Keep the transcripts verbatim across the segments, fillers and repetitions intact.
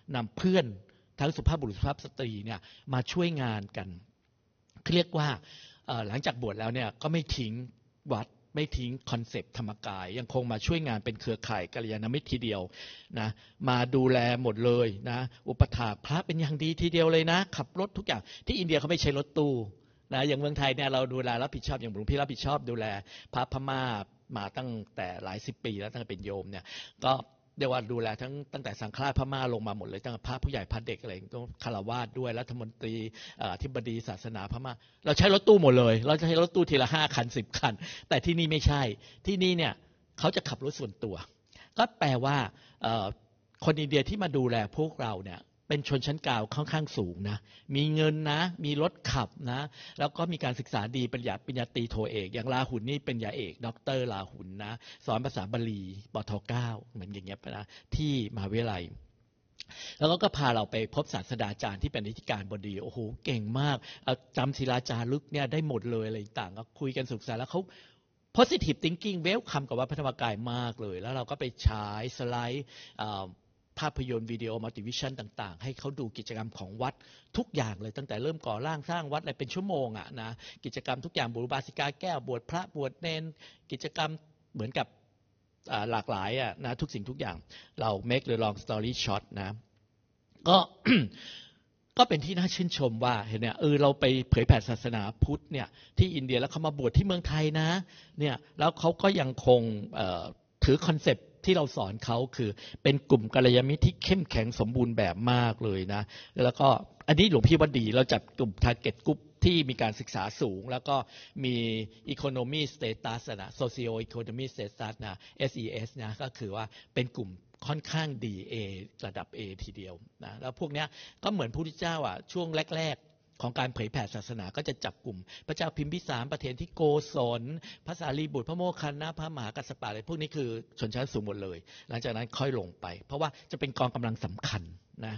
นำเพื่อนทั้งสุภาพบุรุษสุภาพสตรีเนี่ยมาช่วยงานกันเรียกว่าหลังจากบวชแล้วเนี่ยก็ไม่ทิ้งวัดไม่ทิ้งคอนเซปต์ธรรมกายยังคงมาช่วยงานเป็นเครือข่ายกัลยาณมิตรทีเดียวนะมาดูแลหมดเลยนะอุปถากพระเป็นอย่างดีทีเดียวเลยนะขับรถทุกอย่างที่อินเดียเขาไม่ใช้รถตู้นะอย่างเมืองไทยเนี่ยเราดูแลรับผิดชอบอย่างหลวงพี่รับผิดชอบดูแลพระพม่ามาตั้งแต่หลายสิบปีแล้วตั้งแต่เป็นโยมเนี่ยก็เรียกว่าดูแลทั้งตั้งแต่สังฆราชพม่าลงมาหมดเลยตั้งแต่พระผู้ใหญ่พระเด็กอะไรต้องคารวาสด้วยรัฐมนตรีอธิบดีศาสนาพม่าเราใช้รถตู้หมดเลยเราจะใช้รถตู้ทีละห้าคันสิบคันแต่ที่นี่ไม่ใช่ที่นี่เนี่ยเขาจะขับรถส่วนตัวก็แปลว่าคนอินเดียที่มาดูแลพวกเราเนี่ยเป็นชนชั้นกลางค่อนข้างสูงนะมีเงินนะมีรถขับนะแล้วก็มีการศึกษาดีปริญญาปริญญาตรีโทเอกอย่างลาหุนนี่เป็นยาเอกด็อกเตอร์ลาหุนนะสอนภาษาบาลีปทเก้าเหมือนอย่างเงี้ยนะที่มหาวิทยาลัยแล้วก็พาเราไปพบศาสตราจารย์ที่เป็นอธิการบดีโอ้โหเก่งมากจำศิลาจารึกเนี่ยได้หมดเลยอะไรต่างก็คุยกันศึกษาแล้วเขาpositive thinking welcome กับวัดพระธรรมกายมากเลยแล้วเราก็ไปฉายสไลด์ภาพยนตร์วิดีโอมัลติวิชั่นต่างๆให้เขาดูกิจกรรมของวัดทุกอย่างเลยตั้งแต่เริ่มก่อร่างสร้างวัดอะไรเป็นชั่วโมงอ่ะนะกิจกรรมทุกอย่างบุรุษบาสิกาแก้วบวชพระบวชเนนกิจกรรมเหมือนกับหลากหลายอ่ะนะทุกสิ่งทุกอย่างเรา make the long story short นะก็ ก็เป็นที่น่าชื่นชมว่าเห็นเนี่ยเออเราไปเผยแผ่ศาสนาพุทธเนี่ยที่อินเดียแล้วเขามาบวชที่เมืองไทยนะเนี่ยแล้วเขาก็ยังคงถือคอนเซปต์ที่เราสอนเขาคือเป็นกลุ่มกัลยาณมิตรที่เข้มแข็งสมบูรณ์แบบมากเลยนะแล้วก็อันนี้หลวงพี่ว่าดีเราจับกลุ่ม target group ที่มีการศึกษาสูงแล้วก็มี economy status นะ socio economy status นะ เอส อี เอส นะก็คือว่าเป็นกลุ่มค่อนข้างดี A ระดับ A ทีเดียวนะแล้วพวกนี้ก็เหมือนพระพุทธเจ้าอ่ะช่วงแรกๆของการเผยแผ่ศาสนาก็จะจับกลุ่มพระเจ้าพิมพิสารประเทศที่โกศลพระสารีบุตรพระโมคคัลลานะพระมหากัสสปะอะไรพวกนี้คือชนชั้นสูงหมดเลยหลังจากนั้นค่อยลงไปเพราะว่าจะเป็นกองกำลังสำคัญนะ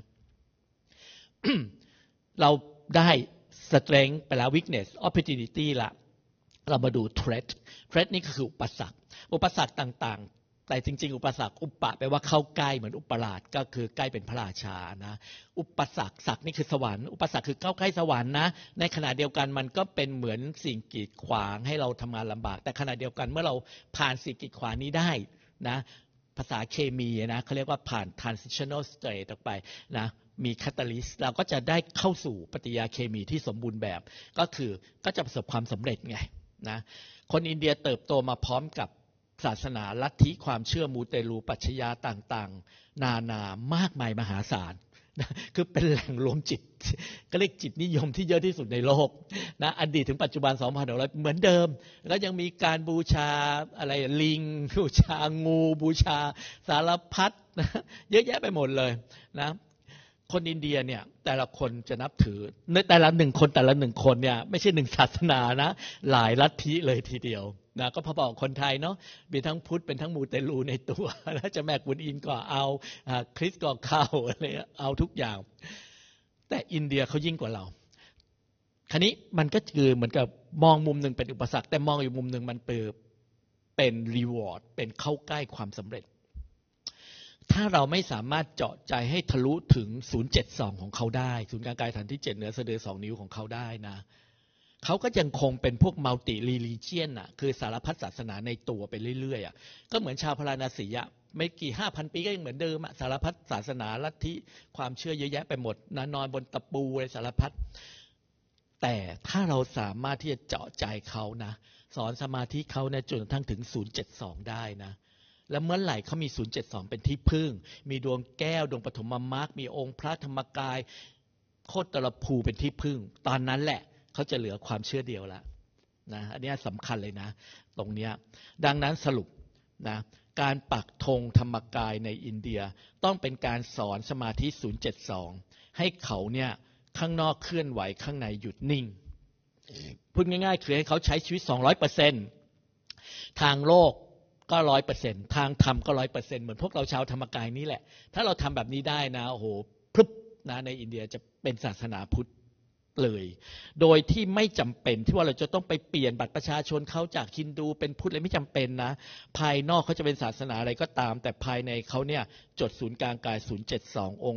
เราได้ strength ไปแล้ว weakness opportunity ละเรามาดู threat threat นี่ก็คืออุปสรรคอุปสรรคต่างๆแต่จริงๆอุปสรรคอุปปะแปลว่าเข้าใกล้เหมือนอุปราชก็คือใกล้เป็นพระราชานะอุปสรรคศักนี่คือสวรรค์อุปสรรคคือเข้าใกล้สวรรค์นะในขณะเดียวกันมันก็เป็นเหมือนสิ่งกีดขวางให้เราทำงานลำบากแต่ขณะเดียวกันเมื่อเราผ่านสิ่งกีดขวางนี้ได้นะภาษาเคมีนะเขาเรียกว่าผ่าน transitional state ออกไปนะมีคาตาลิสต์เราก็จะได้เข้าสู่ปฏิกิริยาเคมีที่สมบูรณ์แบบก็คือก็จะประสบความสำเร็จไงนะคนอินเดียเติบโตมาพร้อมกับศาสนาลัทธิความเชื่อมูเตลูปรัชญาต่างๆนานามากมายมหาศาลนะคือเป็นแหล่งรวมจิตก็เรียกจิตนิยมที่เยอะที่สุดในโลกนะอดีตถึงปัจจุบัน สองพันหกร้อย เหมือนเดิมแล้วยังมีการบูชาอะไรลิงบูชางูบูชาสารพัดนะเยอะแยะไปหมดเลยนะคนอินเดียเนี่ยแต่ละคนจะนับถือในแต่ละหนึ่งคนแต่ละหนึ่งคนเนี่ยไม่ใช่หนึ่งศาสนานะหลายลัทธิเลยทีเดียวนะก็พอๆคนไทยเนาะมีทั้งพุทธเป็นทั้งมูเตลูในตัวแล้วจะแม่กุนอิมก็เอาคริสต์ก็เข้าอะไรเอาทุกอย่างแต่อินเดียเขายิ่งกว่าเราคราวนี้มันก็คือเหมือนกับมองมุมหนึ่งเป็นอุปสรรคแต่มองอีกมุมหนึ่งมันเป็นเป็นรีวอร์ดเป็นเข้าใกล้ความสำเร็จถ้าเราไม่สามารถเจาะใจให้ทะลุถึงศูนย์เจ็ดสองของเขาได้ศูนย์กลางกายฐานที่เจ็ดเหนือสะดือสองนิ้วของเขาได้นะเขาก็ยังคงเป็นพวกมัลติรีลิเจียนอ่ะคือสารพัดศาสนาในตัวไปเรื่อยๆอ่ะก็เหมือนชาวพาราณสีอ่ะไม่กี่ห้าพันปีก็ยังเหมือนเดิมอ่ะสารพัดศาสนาลัทธิความเชื่อเยอะแยะไปหมดนะนอนบนตะปูอะไรสารพัดแต่ถ้าเราสามารถที่จะเจาะใจเขานะสอนสมาธิเขาเนี่ยจนกระทั่งถึงศูนย์เจ็ดสองได้นะแล้วเมื่อไหร่เขามีศูนย์เจ็ดสองเป็นที่พึ่งมีดวงแก้วดวงปฐมมรรคมีองค์พระธรรมกายโคตรภูเป็นที่พึ่งตอนนั้นแหละเขาจะเหลือความเชื่อเดียวแล้วนะอันนี้สำคัญเลยนะตรงนี้ดังนั้นสรุปนะการปักธงธรรมกายในอินเดียต้องเป็นการสอนสมาธิศูนย์เจ็ดสองให้เขาเนี่ยข้างนอกเคลื่อนไหวข้างในหยุดนิ่งพูดง่ายๆคือให้เขาใช้ชีวิต สองร้อยเปอร์เซ็นต์ ทางโลกก็ ร้อยเปอร์เซ็นต์ ทางธรรมก็ ร้อยเปอร์เซ็นต์ เหมือนพวกเราชาวธรรมกายนี่แหละถ้าเราทำแบบนี้ได้นะโอ้โหพรึบนะในอินเดียจะเป็นศาสนาพุทธเลยโดยที่ไม่จำเป็นที่ว่าเราจะต้องไปเปลี่ยนบัตรประชาชนเขาจากฮินดูเป็นพุทธเลยไม่จำเป็นนะภายนอกเขาจะเป็นศาสนาอะไรก็ตามแต่ภายในเขาเนี่ยจดศูนย์กลางกายศูนย์เจ็ดสององค์